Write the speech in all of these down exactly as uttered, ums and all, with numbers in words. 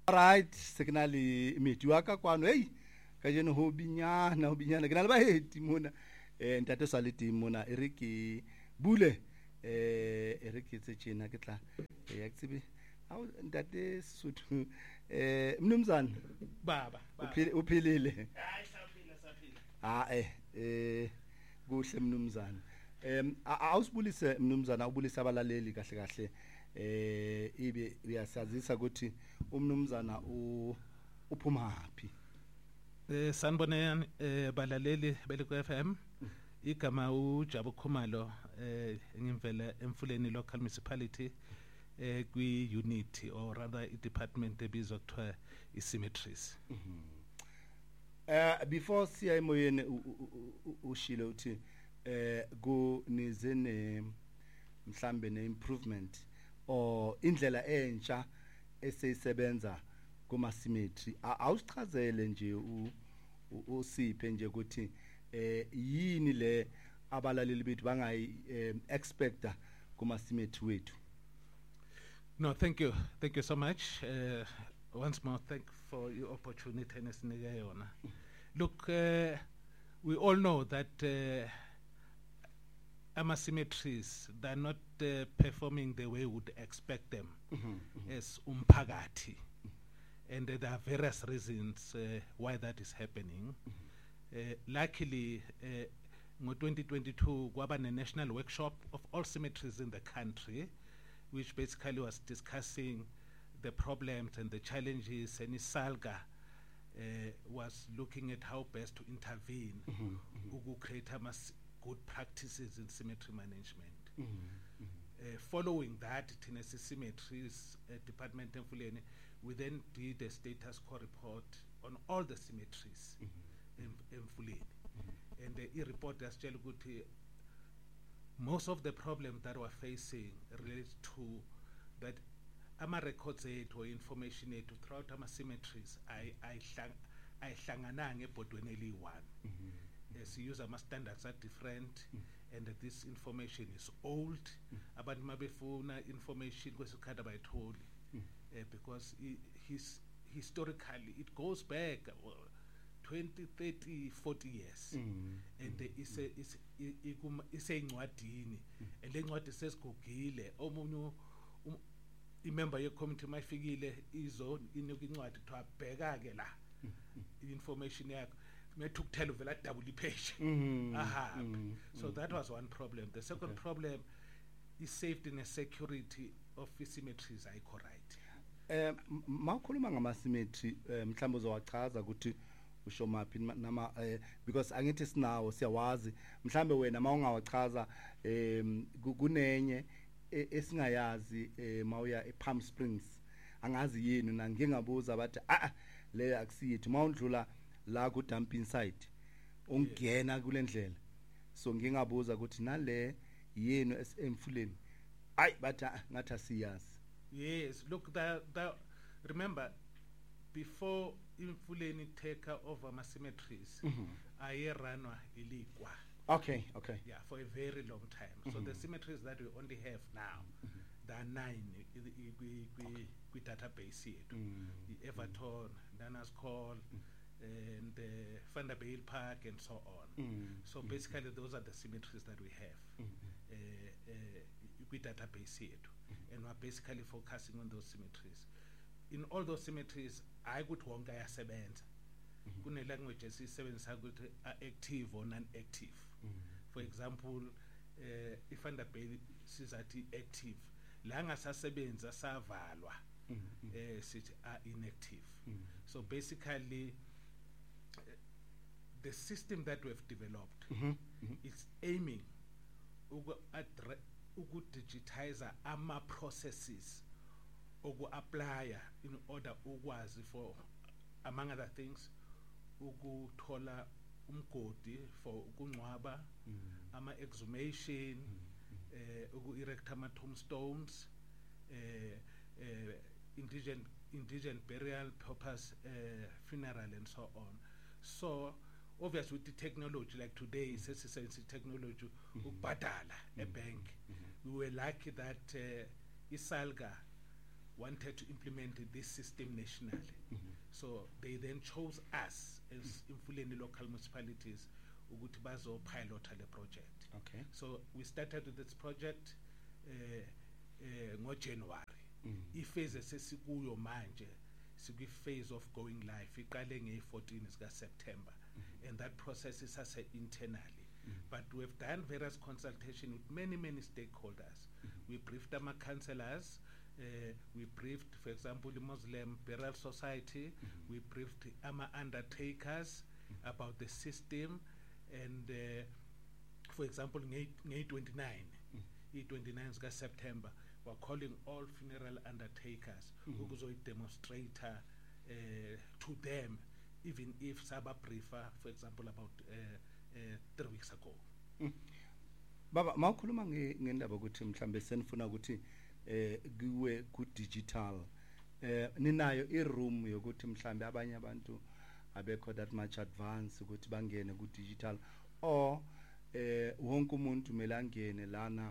Right, signali miti waka kwano hey ka jeno ho binyana ho binyana ke na le ba heti mona eh ntate Saliti mona Eriki Bule eh Eriki tse tjena ke tla ya tsibe awu ntate Sotho eh mnumzana baba uphilile hayi saphila saphila ah eh eh kuhle mnumzana em awusibulise mnumzana ubulisa abalaleli kahle kahle eh ibe uyasazisa ukuthi umnumzana u uphuma hapi eh sanibonani eh balaleli beliko F M igama uJabu Khumalo eh ngimvela emfuleni local municipality eh kwi unit or rather I department ebizwa kuthiwa i-symmetries. Uh, before siya emoyeni ushilo uthi eh ku nizene mhlambe ne improvement or indlela entsha eseyisebenza kuma symmetry awusichazele nje usiphe nje ukuthi eh yini le abalaleli bethu bangayi expecta kuma symmetry wethu. No, thank you. Thank you so much. Uh, once more, thank for your opportunity. Look, uh, we all know that uh, ama-symmetries, they're not uh, performing the way we would expect them mm-hmm, mm-hmm. as umpagati. And uh, there are various reasons uh, why that is happening. Mm-hmm. Uh, luckily, in uh, twenty twenty-two, we had a national workshop of all symmetries in the country, which basically was discussing the problems and the challenges, and ISALGA uh, was looking at how best to intervene mm-hmm, mm-hmm. to create good practices in symmetry management. Mm-hmm, mm-hmm. Uh, following that, Tennessee Symmetries uh, Department of Fulani, we then did a status quo report on all the symmetries mm-hmm. in, in Fulani. Mm-hmm. And the report has just good. Most of the problems that we're facing relate to that ama records aid or information aid to throughout ama symmetries I I I hlangananga ebhodweni eli-one. As you use ama standards are different mm-hmm. and uh, this information is old. Abantu mabefuna information kwesikhathi abayitholi because I, his historically it goes back uh, twenty, thirty, forty years mm. and mm. is a is is encwadini and le ncwadi sesigugile omunye imember ye committee mayifikile izo inika incwadi kuthiwa bheka ke la information yakho methu kuthela uvela double page aha so that was one problem. The second okay. problem is safety and security of symmetries ayikho right. Eh mawukhuluma ngama symmetry mhlawumbe uzowachaza ukuthi usho maphi nama eh, because angithi sinawo siyawazi mhlambe wena mawungawachaza em kunenye esingayazi mawuya ePalm Springs angazi yini na ngingabuza bathi ah le akusiyithi mawundlula la ku dumping site ungena kule ndlela so ngingabuza ukuthi nale yenu emfuleni ay bathi ngathi asiyazi. Yes, look the, the remember before Imfuleni take over my symmetries, mm-hmm. I ranwa ilikwa. Okay, okay. Yeah, for a very long time. Mm-hmm. So the symmetries that we only have now, mm-hmm. there are nine we database here. The Everton, Nana's Call, mm-hmm. and the Vanderbilt Park, and so on. Mm-hmm. So basically, those are the symmetries that we have. Mm-hmm. uh, uh, we database here. Mm-hmm. And we're basically focusing on those symmetries. In all those symmetries, I would won't get seventh. Kune languages is seven are active or non-active. For example, uh, if under says active, langa sasebenza savalwa, are inactive. So basically, uh, the system that we've developed mm-hmm. Mm-hmm. is aiming to digitize ama processes ugu apply in order ukwazi for among other things ukuthola umgodi for ukungcwaba mm. ama exhumation mm. eh uku erect ama tombstones eh eh indigent indigent burial purpose eh funeral and so on. So obviously with the technology like today sesisense technology ukubhadala e bank we were lucky that uh, iSalga wanted to implement this system nationally. Mhm. So they then chose us as Imfuleni local municipalities ukuthi bazopilota le project. Okay. So we started with this project uh, uh, ngo-January. Mhm. Iphase esesikuyo manje sikwi-phase of going live iqale nge-fourteen zika-September, and that process is as internally. But we've done various consultation with many, many stakeholders. We briefed our councillors, uh, we briefed, for example, the Muslim Burial Society, we briefed our undertakers about the system, and uh, for example, May twenty-nine, E twenty-nine September, we're calling all funeral undertakers who go to demonstrate uh, to them, even if Saba briefer, for example, about uh, uh, three weeks ago. Mm. Baba mawukhuluma ngendaba ukuthi mhlambe senifuna ukuthi eh kuwe ku digital eh ninayo I room yokuthi mhlambe abanye abantu abekho that much advance ukuthi bangene ku digital, or eh wonke umuntu kumele angene lana,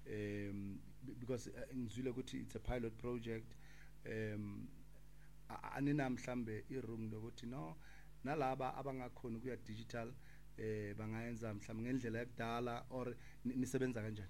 um because ngizwile ukuthi it's a pilot project, um anina mhlambe I room lokuthi no nalaba abangakhona ukuya digital eh bangayenza mhlawumbe ngendlela yakudala or nisebenza kanjani?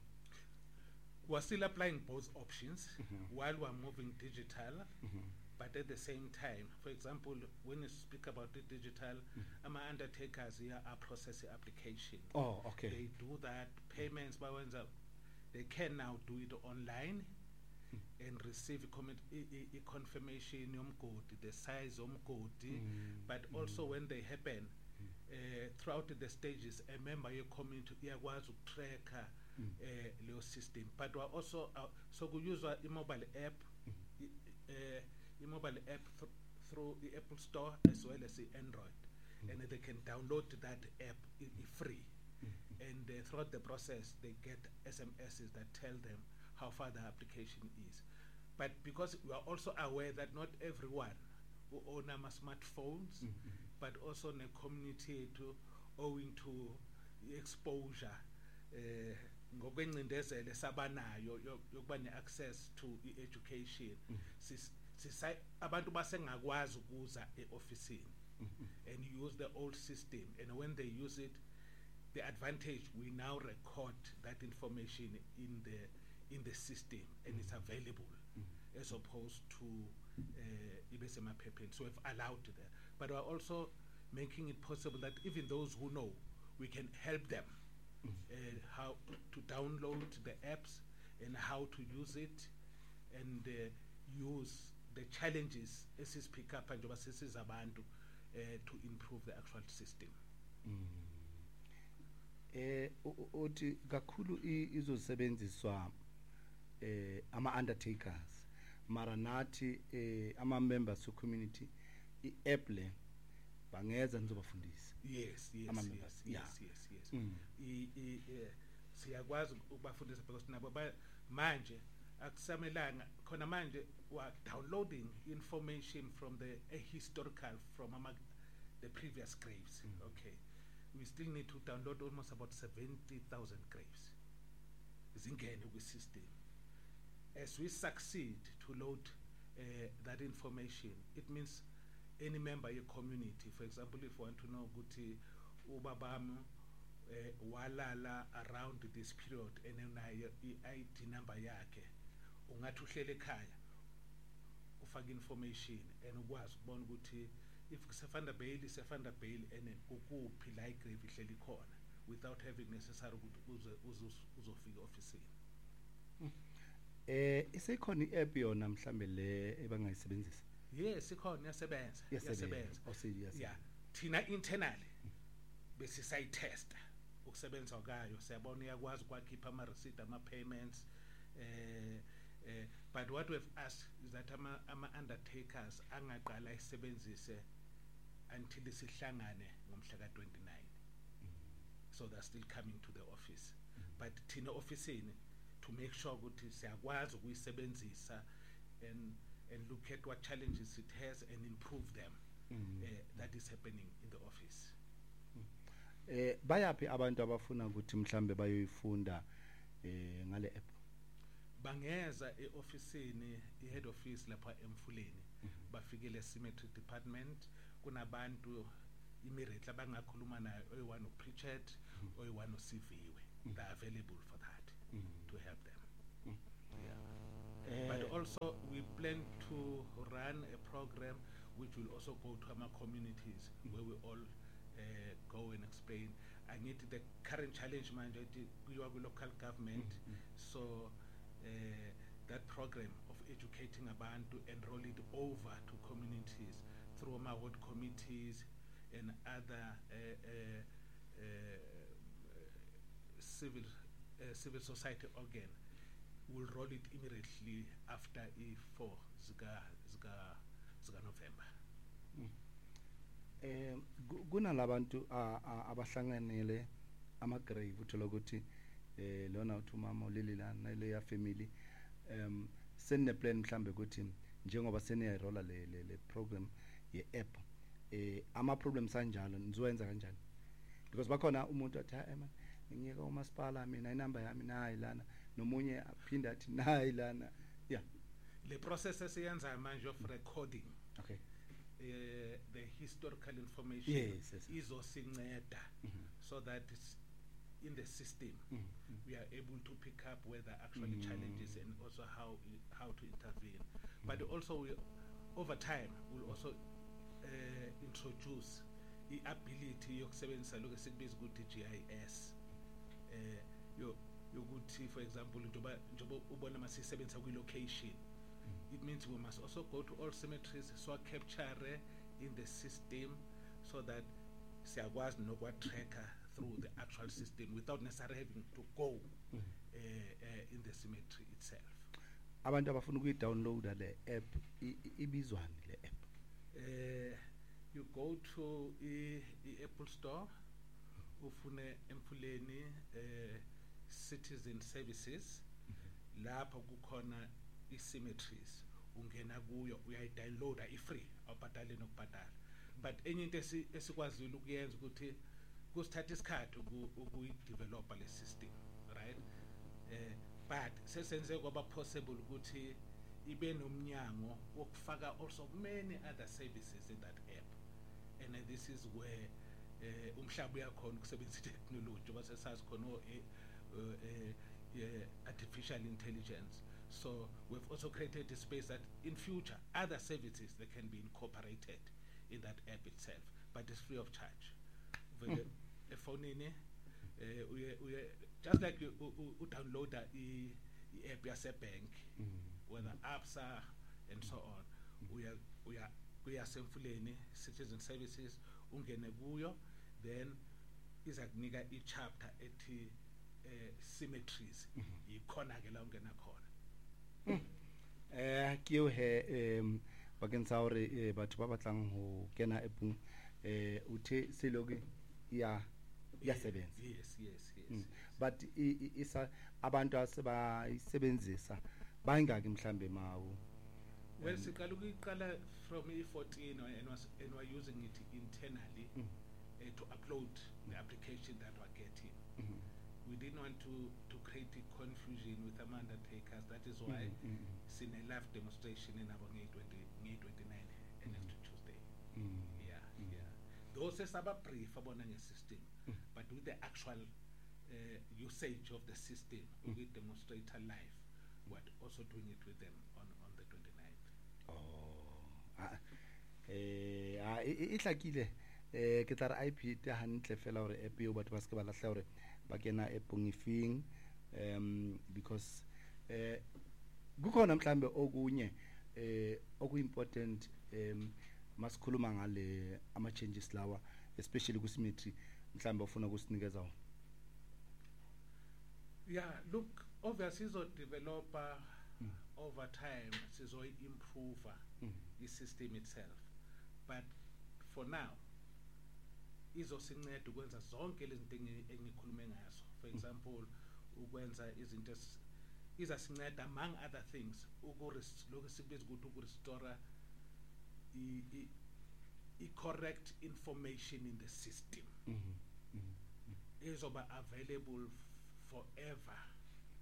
We're still applying both options Mhm. while we're moving digital, Mhm. but at the same time, for example, when you speak about the digital, I'm undertakers here are processing application. Oh, okay. They do that payments by ones up. They can now do it online and receive a, comment, a, a, a confirmation yomgodi, the size yomgodi, Mm. but also when they happen uh, throughout the stages, a member your community iyakwazi ukutracker uh, leyo system. But we're also uh, so we use a mobile app, i- uh, a mobile app th through the Apple Store as well as the Android, and they can download that app i- i- free. And uh, throughout the process, they get S M Ses that tell them how far the application is. But because we are also aware that not everyone who own our smartphones, but also in the community to owing to exposure, uh, ngokwencindezelo sabanayo yo- yokuba ne-access to i-education, sis- sisa- abantu basengakwazi ukuza e-ofisini and use the old system, and when they use it, the advantage, we now record that information in the in the system, and it's available as opposed to uh, Ibesema Pepe. So we've allowed that, but we're also making it possible that even those who know, we can help them uh, how to download the apps and how to use it, and uh, use the challenges as is pick up and abantu uh, to improve the actual system. Eh u- u- uthi kakhulu i- izosebenziswa eh ama undertakers mara nathi eh ama members of community I app le bangeza nizobafundisa. Yes, yes, Ama yes, members, yes, yeah. yes, yes. Mm. I- i- eh, siyakwazi ukubafundisa because nabo ba- manje akusamelanga khona manje wa downloading information from the a historical from ama, the previous graves. Okay, we still need to download almost about seventy thousand graves zingene kwi system. As we succeed to load uh, that information, it means any member of your community, for example, if you want to know ukuthi ubabam eh, walala around this period and unayo I D number yakhe, ungathi uhlele ekhaya ufake information and ukwazi ukubona ukuthi if kusefanda bail isefanda bail and ukuphi la igrave ihleli khona without having necessary ukuthi uze uze- uzofika officeini. Eh isekhona I-app yona mhlambe le ebangayisebenzisa. Yes, ikhona iyasebenza, iyasebenza. Oh serious. Yeah, thina internally besisayitesta ukusebenza kwayo, siyabona iyakwazi ukwakhipha ama receipt ama payments, eh eh but what we've asked is that ama ama undertakers angaqala isebenzise until isihlangane ngomhla ka twenty-nine. So they're still coming to the office, but thina officeini to make sure ukuthi siyakwazi ukuyisebenzisa and and look at what challenges it has and improve them. Mm. Uh, that is happening in the office. Eh bayaphi abantu abafuna ukuthi mhlambe bayoyifunda eh ngale app? bangeza eofisini i-head office lapha emfuleni bafikele cemetery department kunabantu immediately abangakhuluma nayo oyi-one uPritchard oyi-one uSiviwe. They are available for that to help them. Yeah. But also we plan to run a program which will also go to our communities where we all uh, go and explain. I need the current challenge manje you have a local government, so uh, that program of educating abantu and roll it over to communities through our ward committees and other uh, uh, uh, civil uh, civil society organ will roll it immediately after E four zika zika zika November. Eh kunalabantu abahlanganele ama grave uthola ukuthi eh lona uthi umama ulililana le ya family um sene plan mhlambe ukuthi njengoba seniyayirola le le program ye app eh ama problems kanjalo nizoyenza kanjani because bakhona umuntu athi ha man ngiyeka umasipala mina inamba yami nayi lana nomunye aphinda athi nayi lana yeah le process esiyenza manje of recording okay uh, the historical information yes, yes. izosinceda mm-hmm. so that it's in the system mm-hmm. we are able to pick up where there are actually mm-hmm. challenges and also how how to intervene mm-hmm. but also we over time we'll also uh, introduce the ability yokusebenzisa lokho esikubiza ukuthi G I S eh yo yokuthi for example njoba njoba ubona masisebenzisa kwi location it means we must also go to all cemeteries so capture in the system so that siyakwazi nokwa tracker through the actual system without necessarily having to go mm-hmm. uh, uh, in the cemetery itself. Abantu abafuna ukuyi-downloada le app ibizwani le app? Uh, you go to i, i Apple Store ufune Emfuleni uh, Citizen Services mm-hmm. lapha kukhona i-cemeteries ungena kuyo uyayi-downloada i-free awubhadali nokubhadala but enye into esikwazile ukuyenza ukuthi kusithatha isikhathi ukuyi-developa le system right eh but sesenze kwaba possible ukuthi ibe nomnyango wokufaka also many other services in that app and uh, this is where eh umhlaba uyakhona ukusebenzisa technology base sazi khona eh artificial intelligence. So we've also created a space that in future other services that can be incorporated in that app itself, but it's free of charge. Mm. A phone in uh, we, we, just like you, you, you download the app as a bank, mm. whether apps are and so on. Mm. We are we are we are Semfuleni Citizen Services ungene kuyo, then izakunika i chapter ethi uh, cemeteries ikhona ke la ungena khona. Eh ke o he em bakeng sa hore batho ba batlang ho kena appung eh uthe seloki ya ya sebenza yes yes yes mm. But isa abantu aseba isebenzisa bayingaki mhlambe mawu well siqala ukuyiqala from E fourteen and was and were using it internally mm. uh, to upload the application that we're getting. Mm-hmm. We didn't want to to create a confusion with the undertakers. That is why mm-hmm. seen a live demonstration in our May twenty-nine and next Tuesday. Mm-hmm. Yeah, mm-hmm. yeah. Those is about brief about the system, mm-hmm. but with the actual uh, usage of the system, mm-hmm. we demonstrate live. But also doing it with them on on the twenty-ninth. Oh, ah, eh, ah, itlakile. Eh, ke tla I P te hantle fela hore app yo batho ba se ba lahla hore ba kena appong ifing um because eh kukhona mhlambe okunye eh oku important um masikhuluma ngale ama changes lawa especially ku cemetery mhlambe ufuna ukusinikeza wona. Yeah, look, obviously so developer mm. over time sizo improve mm. the system itself, but for now izosinceda ukwenza zonke lezi zinto engikhulume ngazo. For example, ukwenza izinto izasinceda among other things uku sikubiza ukuthi ukurestore i i correct information in the system mm-hmm. Mm-hmm. izoba available forever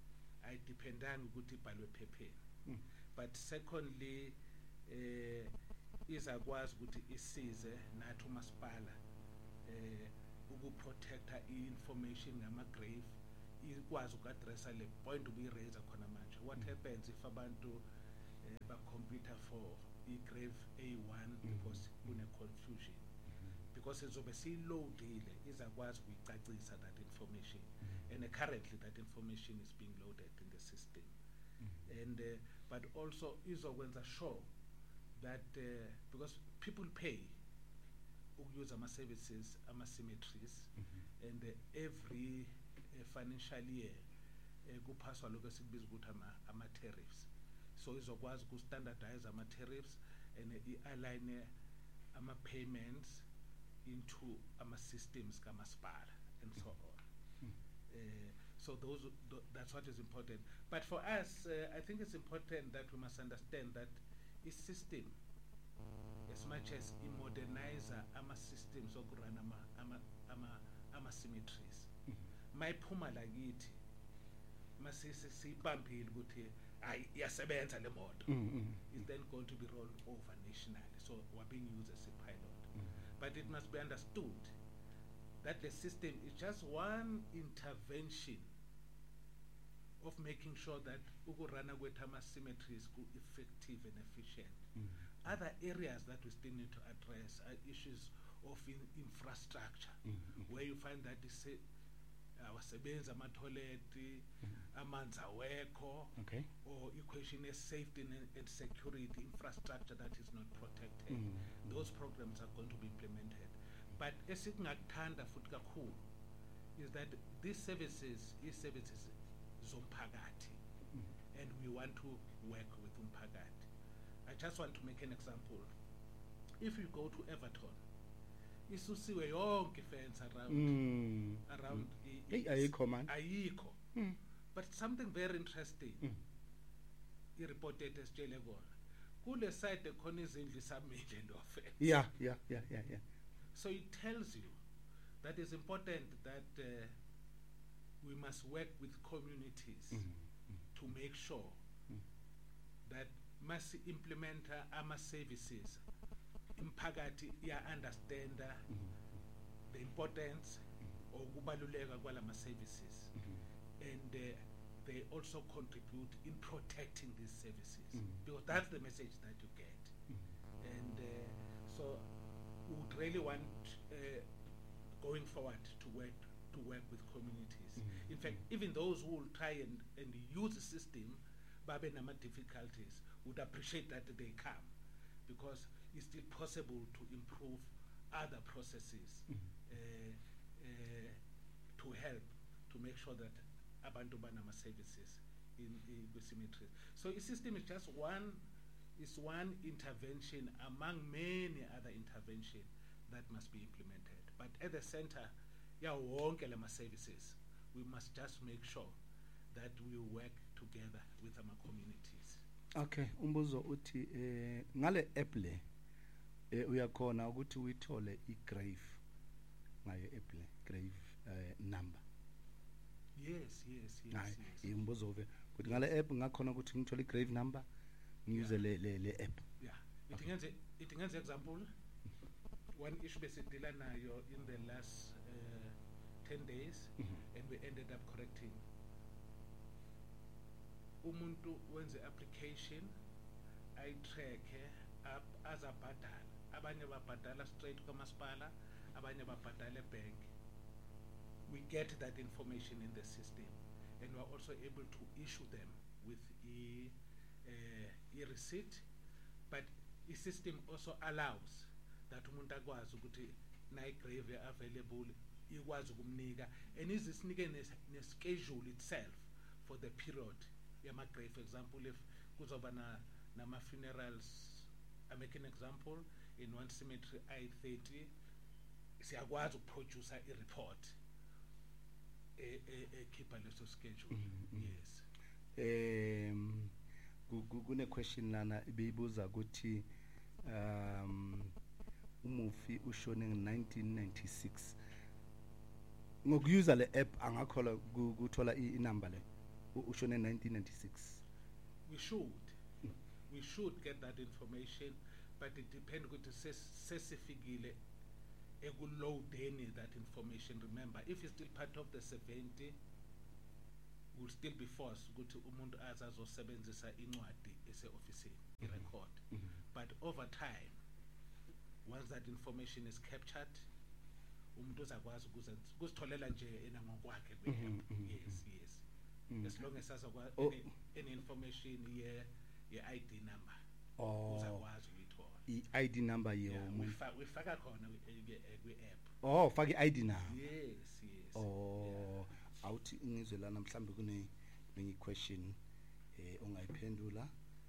ayidependanga ukuthi ibhalwe ephepheni. Mm. But secondly, eh izakwazi ukuthi isize nathi umasipala eh ukuprotecta i-information ngama-grave, ikwazi uku-addressa le point ubuyiraise khona manje. What happens if abantu eh, ba-computer for i-grave A one because kune-confusion? Because izobe siyiloadile, izakwazi ukuyicacisa that information, and uh, currently that information is being loaded in the system. And uh, but also izokwenza sure that uh, because people pay ukuse ama services, ama cemeteries, and uh, every uh, financial year uh, kuphaswa lokho sikubiza ukuthi ama, ama tariffs. So izokwazi ku standardize ama tariffs and uh, i-align uh, ama payments into ama systems kamasipala and so on. Mm. Uh, so those th that's what is important. But for us, uh, I think it's important that we must understand that a system, as much as it modernize ama systems okurun ama ama ama ama cemeteries, mayiphuma lakithi masisi sibambile ukuthi ay yasebenza le moto, is then going to be rolled over nationally. So we're being used as a pilot. But it must be understood that the system is just one intervention of making sure that ukurana kwetama cemeteries go effective and efficient. Mm. Other areas that we still need to address are issues of in infrastructure, Mm. where you find that the se awasebenza ama toilet, amanzi awekho, Okay. or equation is safety and, and security infrastructure that is not protected. Mm. Those programs are going to be implemented. But esingakuthanda futhi kakhulu is that these services, these services zomphakathi, and we want to work with umphakathi. I just want to make an example. If you go to Everton, isusiwe yonke fence around Mm. around Mm. i- Hey, ayikho man. ayikho. Mm. But something very interesting, Mm. i-reported esitshele kona kule side khona izindlu isamile lo fence. Yeah, yeah, yeah, yeah, yeah. So it tells you that it's important that uh, we must work with communities Mm. to make sure Mm. that must implement uh, ama services. Imphakathi ya understand uh, the importance or kubaluleka kwalama services, and uh, they also contribute in protecting these services, Mm. because that's the message that you get. And uh, so we would really want uh, going forward to work to work with communities. Mm. In fact, even those who will try and, and use the system babe nama difficulties would appreciate that they come, because it's still possible to improve other processes Mm. uh, uh, to help to make sure that abantu banama services in, in the cemeteries. So the system is just one is one intervention among many other interventions that must be implemented. But at the center, yeah, wonke lama services, we must just make sure that we work together with our communities. Okay, umbuzo uthi eh ngale app le eh uyakhona ukuthi uyithole i-grave ngayo app le grave eh, number. Yes, yes, yes, Hayi, yes. umbuzo ove ukuthi ngale app ngakhona ukuthi ngithole i-grave number ngiuse le le le app. Yeah. It ingenze it ingenze example. One issue besidila nayo in the last uh, ten days, Mhm. and we ended up correcting. Umuntu wenze application, I track up as a badal. Abanye babhadala straight kwamasipala, abanye babhadala bank. We get that information in the system, and we're also able to issue them with e uh, e-receipt. But the system also allows that umuntu akwazi ukuthi nayi grave available ikwazi ukumnika, and izisinike ne-schedule itself for the period yama grave. For example, if kuzoba na nama funerals, I make an example, in one cemetery I thirty siyakwazi ukuproduce a report e ekhipha leso schedule. Mhm, mhm. Yes. Um kune question lana beyibuza ukuthi um umufi ushone in nineteen ninety-six ngokuyuza le app angakhola ukuthola i number le. ushone nineteen ninety-six. We should. We should get that information, but it depends ukuthi sesifikile ekuloadeni that information. Remember, if it's still part of the seventy, we'll still be forced ukuthi umuntu azazosebenzisa incwadi ese-ofisini, i-record. But over time, once that information is captured, umuntu uzakwazi ukuzitholela nje ena ngokwakhe kwi-app. Yes, yes. As long as azakwazi any information ye ye-I D number. Oh. Uzakwazi ukuyithola. I-I D number yo. We faka khona kwi-app. Oh, faka i-I D number. Yes, yes. Oh, awuthi ngizwelana mhlambe kune nenye question eh ongayiphendula.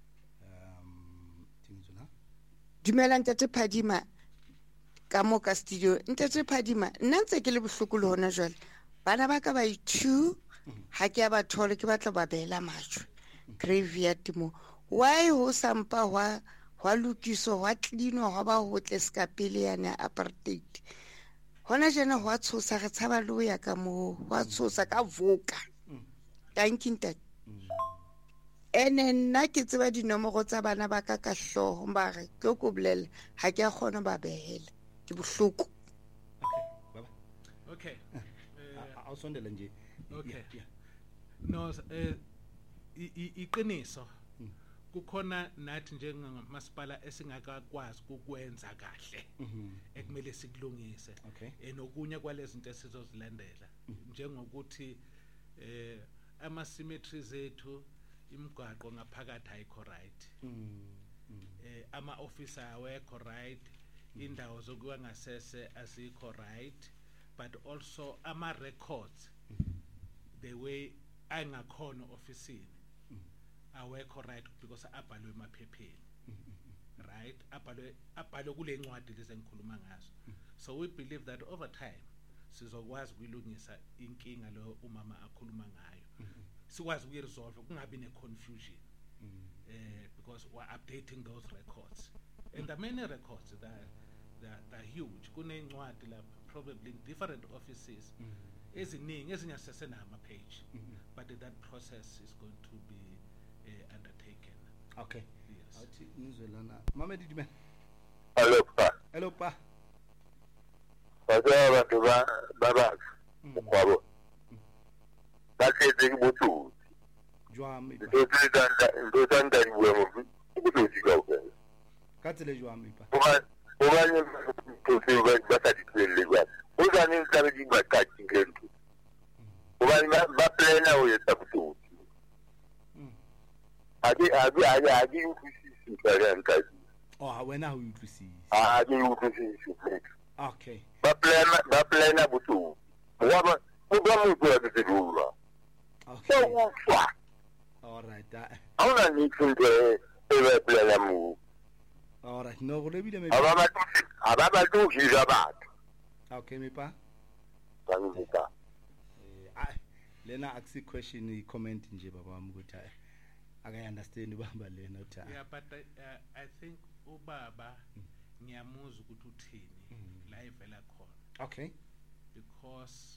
Um tingizwela. Dumela ntate Phadima ka mo ka studio. Ntate Phadima nna ntse ke le bohloko le hona jwale. Bana ba ka ba i-two ha ke a ba thole ke batla ba bela matshwe. Graveyard mo. Why ho sampa hwa hwa lukiso hwa cleanwa hwa ba hotle ska pele yana apartheid. Hona jena hwa tshosa re tshaba le ya ka mo hwa tshosa ka voka. Thank you ntate. Ene nna ke tseba dinomoro tsa bana ba ka ka hloho mbare ke go bolela ha ke a kgona ba behela ke bohloko. Okay, baba. Okay. Awusondela nje. Okay. No, eh iqiniso kukhona nathi njengamasipala esingakakwazi ukwenza kahle ekumele sikulungise enokunye kwalezi zinto esizozilandela njengokuthi eh ama symmetries ethu imigwaqo ngaphakathi ayikho right eh ama officer awekho right indawo zokuwa ngasese asikho right but also ama records the way angakhona officeini awekho right because abhalwe emaphepheni right abhalwe abhalwe kule ncwadi lezi engikhuluma ngazo. So we believe that over time sizokwazi ukuyilungisa inkinga lo umama akhuluma ngayo sikwazi ukuyiresolve kungabi ne confusion eh because we're updating those records and the many records that that are huge kunencwadi la probably in different offices eziningi ezinyasese nama page but that process is going to be uh, undertaken. Okay. Yes. Awuthi ngizwelana mama Didime. Hello pa. Hello pa. Baza abantu ba baba kwabo. Bakhethe ibutu. Jwami. Ndozanda ndozanda ibuwe mu. Ibutu kwawo. Katsele jwami pa. Uma uma nje ba bathathelele kwa. Uzani ngisabe ngibakathi ngento. Uma ba plana uyetha butu. Adi adi adi adi ukwisisi kalenta. Oh wena ho utlwisisa. Adi ukwisisi. Okay. Ba plana ba plana butu. Waba uba mu kwa tsedulwa. Okay. So what? All right. Auna ni kunde ebe plana mu. All right. No go lebile me. Ababa tu ababa tu hira batho. Okay me pa. Ngizika. Eh ah lena akusi question I comment nje baba wami ukuthi I understand ubaba lena uthi. Yeah, but uh, I think ubaba ngiyamuzwa ukuthi uthini la ivela khona. Okay. Because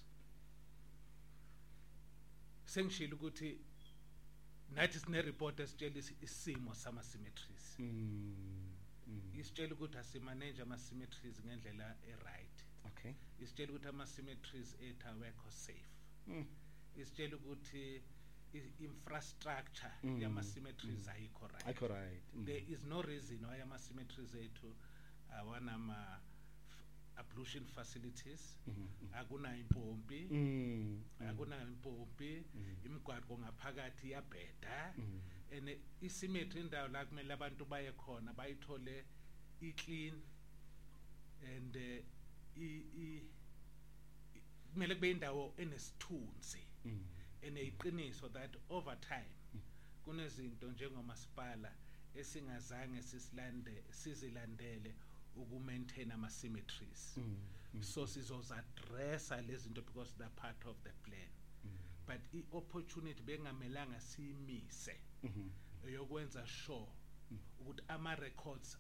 sengishilo ukuthi nathi sine report esitshela isimo sama symmetries. Mm. Isitshela ukuthi asimanage ama symmetries ngendlela e-right. Okay. Isitshela ukuthi ama symmetries ethu awekho safe. Mm. Isitshela ukuthi infrastructure mm. yama symmetries mm. ayikho right. Ayikho right. Mm. There is no reason why ama symmetries ethu awana ma ablution facilities akuna impompi akuna impompi imigwaqo ngaphakathi yabheda ene isymmetry indawo la kumele abantu baye khona bayithole I clean and I kumele kube indawo enesithunzi eneyiqiniso that over time kunezinto njengomasipala esingazange sisilande sizilandele uku maintain ama symmetries mm, mm, so sizoza addressa lezi zinto because they're part of the plan mm. But I opportunity bengamelanga simise mm -hmm. yokwenza sure mm. ukuthi ama records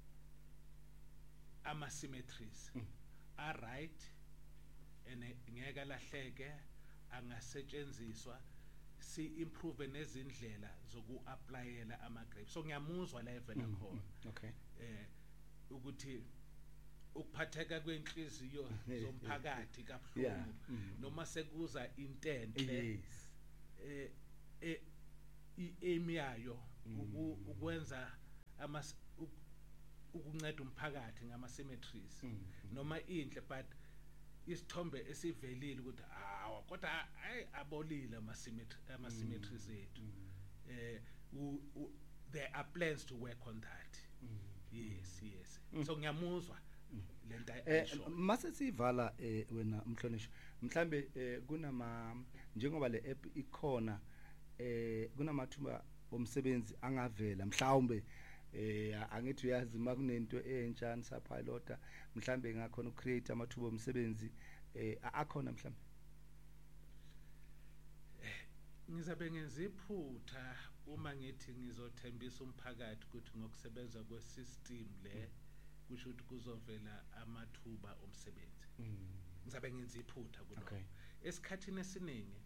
ama symmetries mm. are right ene ngeke lahleke angasetshenziswa si improve nezindlela zoku-applyela ama-grapes. So ngiyamuzwa la evela khona. Okay. Eh ukuthi ukuphatheka kwenhliziyo zomphakathi kabuhlungu noma sekuza intenhle eh eh i-aim yayo ukwenza ama ukunceda umphakathi ngama cemeteries noma inhle but isithombe esivelile ukuthi hawa kodwa ay abolile ama cemetery ama cemeteries ethu eh there are plans to work on that. Yes yes so ngiyamuzwa lento ayisho mase sivala wena Mhlonishwa mhlambe kunama njengoba le app ikhona eh kunamathuba omsebenzi angavela mhlawumbe eh angithi uyazi makunento entsha nisapilota mhlambe ngakhona ucreate amathuba omsebenzi eh akhona mhlambe ngizabe ngenza iphutha uma ngithi ngizothembisa umphakathi ukuthi ngokusebenza kwesystem le kusho ukuthi kuzovela amathuba omsebenzi ngizabe ngenza iphutha kuloko esikhathini esiningi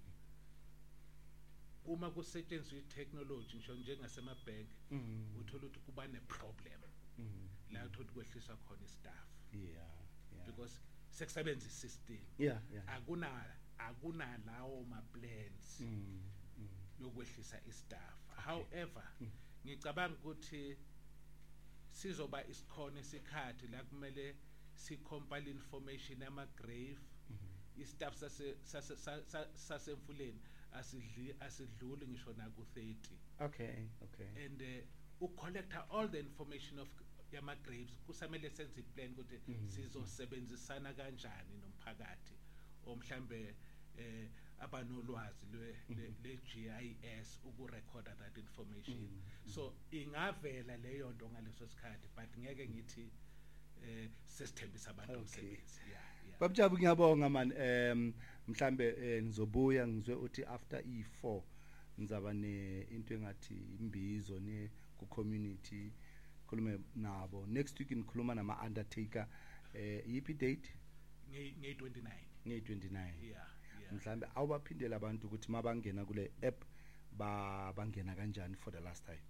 uma kusetshenziswa itechnology ngisho njengasemabhank uthola ukuthi kuba neproblem la uthola kwehliswa khona istaff yeah yeah because sekusebenza isystem yeah yeah akuna akuna lawo ma plans yokwehlisa istaff. However ngicabanga ukuthi sizoba isikhona isikhathi la kumele sicompile information ama grave istaff sase sasemfuleni asidli asidluli ngisho na ku thirty. Okay okay and uh, ucollecta all the information of yama graves kusamele senze iplan ukuthi sizosebenzisana kanjani nomphakathi omhlambe eh abanolwazi le G I S ukurecorda that information. So ingavela leyo nto ngaleso sikhathi but ngeke ngithi eh sesithembisa abantu umsebenzi. Yeah yeah. Babjabu ngiyabonga man em mhlambe ngizobuya ngizwe uthi after E four ngizaba ne into engathi imbizo ne ku community khulume nabo next week ngikhuluma nama undertaker eh yipi date nge twenty-nine nge twenty-nine. Yeah mhlambe awubaphindela abantu ukuthi mabangena kule app ba bangena kanjani for the last time.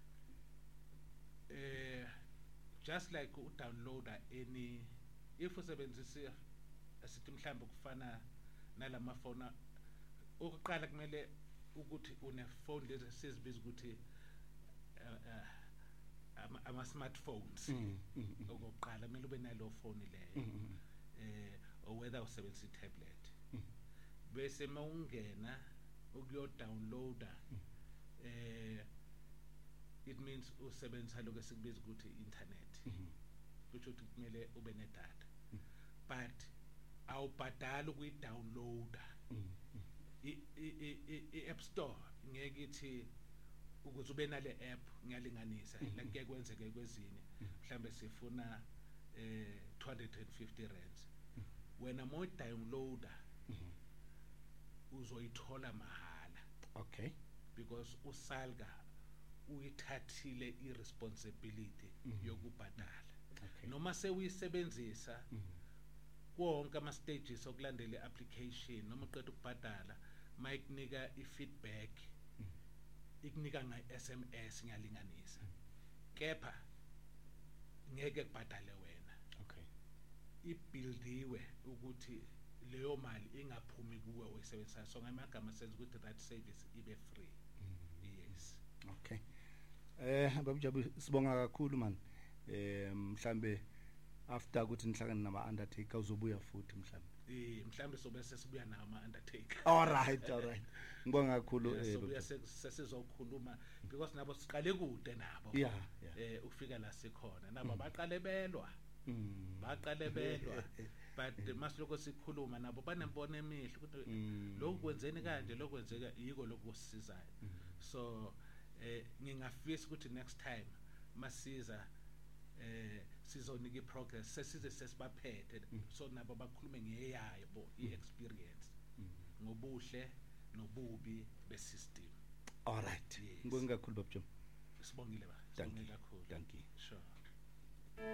eh just like u downloader any if usebenzisa asithi mhlambe kufana nalama phone ukuqala kumele ukuthi une phone lezi sizibiza ukuthi ama smartphones okuqala kumele ube nalo phone leyo eh or whether usebenzisa tablet bese mawungena ukuyo downloader eh it means usebenzisa lokho esikubiza ukuthi internet kusho ukuthi kumele ube ne data but awubhadala ukuyi downloader i app store ngeke ithi ukuze ube nale app ngiyalinganisa la ngeke kwenzeke kwezinye mhlambe sifuna eh two hundred fifty rands wena mo downloader uzoyithola mahala. Okay because usalga uyithathile irresponsibility yokubhadala noma sewuyisebenzisa konke ama stages okulandela iapplication noma uqeda ukubhadala mayikunika ifeedback ikunika nga S M S ngiyalinganisa kepha ngeke kubhadale wena. Okay ibuildiwe ukuthi leyo mali ingaphumi kuwe oyisebenzisa so ngamagama senza ukuthi that service ibe free. Yes. Okay eh babjabu sibonga kakhulu man eh mhlambe after ukuthi nihlangane nama undertaker uzobuya futhi mhlambe eh mhlambe sobe sesibuya nama undertaker. All right all right ngibonga kakhulu eh sobuya sesizokhuluma because nabo siqale kude nabo yeah eh ufika la sikhona nabo baqale belwa baqale belwa but masiloko sikhuluma nabo banembono emihle ukuthi lokho kwenzeni kanje lokho kwenzeka yiko lokusisizayo. So eh ngingafisa ukuthi next time masiza eh sizonika iprogress sesize sesibaphethe so nabo bakhulume ngeyayo bo iexperience ngobuhle nobubi besystem. All right ngibonga kakhulu babjabu sibongile ba sibongile kakhulu. Thank you. Sure.